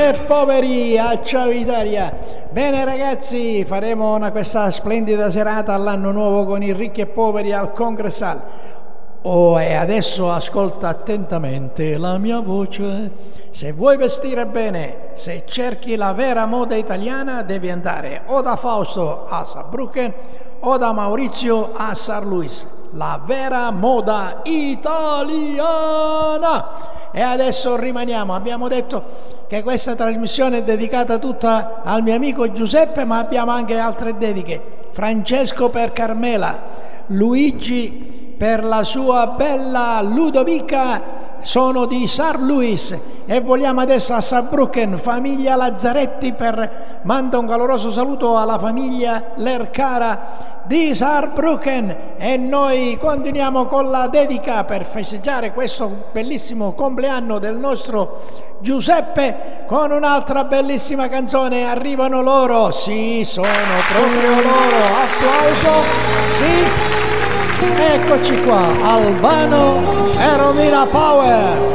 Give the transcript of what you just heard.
e poveri a Ciao Italia. Bene ragazzi, faremo questa splendida serata all'anno nuovo con i ricchi e poveri al Congressal. E adesso ascolta attentamente la mia voce. Se vuoi vestire bene, se cerchi la vera moda italiana, devi andare o da Fausto a Saarbrücken o da Maurizio a Saarlouis. La vera moda italiana. E adesso rimaniamo, abbiamo detto che questa trasmissione è dedicata tutta al mio amico Giuseppe, ma abbiamo anche altre dediche. Francesco per Carmela, Luigi per la sua bella Ludovica, sono di Saarlouis, e vogliamo adesso a Saarbrücken, famiglia Lazzaretti, manda un caloroso saluto alla famiglia Lercara di Saarbrücken, e noi continuiamo con la dedica per festeggiare questo bellissimo compleanno del nostro Giuseppe con un'altra bellissima canzone. Arrivano loro, sì, sono proprio loro, applauso, sì. Eccoci qua, Albano e Romina Power.